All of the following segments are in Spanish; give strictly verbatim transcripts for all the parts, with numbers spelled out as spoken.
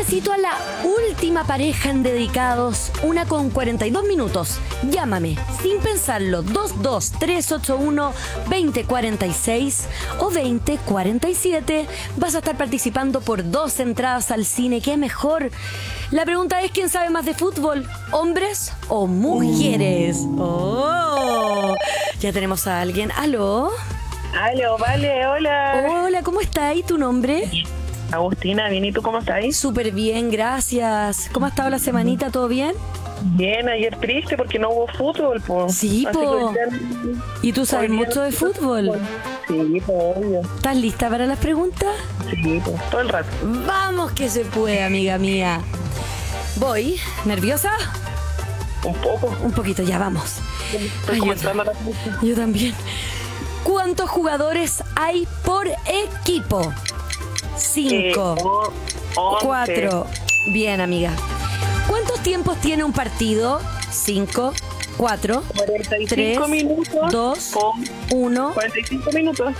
necesito a la última pareja en dedicados, una con cuarenta y dos minutos. Llámame, sin pensarlo, dos dos tres ocho uno dos cero cuatro seis o veinte cuarenta y siete. Vas a estar participando por dos entradas al cine. ¿Qué mejor? La pregunta es, ¿quién sabe más de fútbol? ¿Hombres o mujeres? Oh, ya tenemos a alguien. ¿Aló? Aló, vale, hola. Hola, ¿cómo estás? ¿Y tu nombre? Agustina, bien, ¿y tú cómo estás? Súper bien, gracias. ¿Cómo ha estado la semanita? ¿Todo bien? Bien, ayer triste porque no hubo fútbol, po. Sí, Así po. que ya- ¿Y tú sabes hoy día mucho no de hubo fútbol? Sí, po, obvio. ¿Estás lista para las preguntas? Sí, po, todo el rato. Vamos que se puede, amiga mía. Voy. ¿Nerviosa? Un poco. Un poquito, ya vamos. Estoy Ay, yo, comenzando la música. yo también. ¿Cuántos jugadores hay por equipo? Cinco. Eh, o- once. Cuatro. Bien, amiga. ¿Cuántos tiempos tiene un partido? Cinco, cuatro, cuarenta y tres, cinco minutos. dos, con uno. cuarenta y cinco minutos.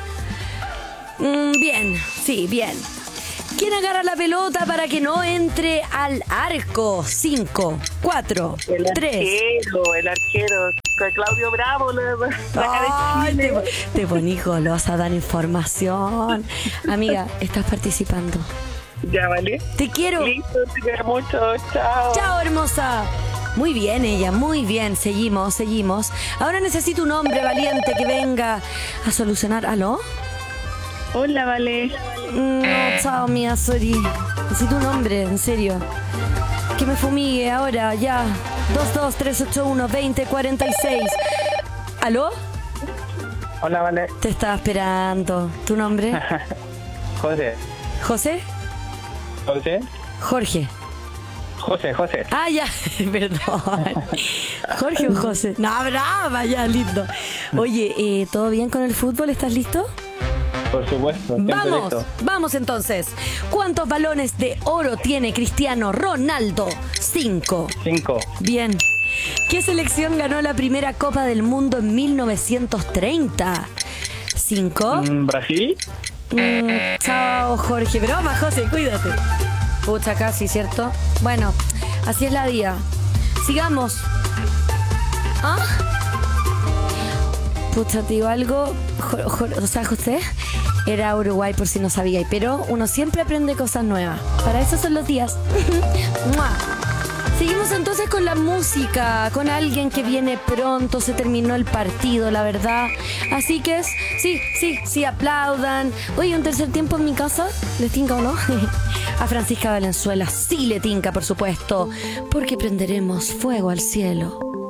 Mm, bien, sí, bien. ¿Quién agarra la pelota para que no entre al arco? Cinco, cuatro, El tres. arquero, el arquero. Claudio Bravo, la, la Ay, de Chile. te, te poní golosa, dan información. Amiga, estás participando. Ya, vale. Te quiero. Listo, te quiero mucho. Chao. Chao, hermosa. Muy bien ella, muy bien. Seguimos, seguimos. Ahora necesito un hombre valiente que venga a solucionar. ¿Aló? Hola, vale. No, chao, mía, sorry. Necesito un hombre, en serio. Que me fumigue ahora, ya. dos dos tres ocho uno dos cero cuatro seis. ¿Aló? Hola, vale. Te estaba esperando. ¿Tu nombre? José. ¿José? José. Jorge. José, José. Ah, ya, perdón. Jorge o José. No, brava, ya, lindo. Oye, eh, ¿todo bien con el fútbol? ¿Estás listo? Por supuesto. Siempre Vamos, listo. vamos entonces. ¿Cuántos balones de oro tiene Cristiano Ronaldo? Cinco. Cinco. Bien. ¿Qué selección ganó la primera Copa del Mundo en mil novecientos treinta? Cinco. Mm, Brasil. Mm, chao, Jorge. Broma, José, cuídate. Pucha, casi, ¿cierto? Bueno, así es la vida. Sigamos. ¿Ah? Pucha, te digo algo. Jo- jo- o sea, José era Uruguay por si no sabía. Pero uno siempre aprende cosas nuevas. Para eso son los días. ¡Mua! Seguimos entonces con la música, con alguien que viene pronto, se terminó el partido, la verdad. Así que es, sí, sí, sí, aplaudan. Oye, un tercer tiempo en mi casa, ¿les tinca o no? A Francisca Valenzuela sí le tinca, por supuesto, porque prenderemos fuego al cielo.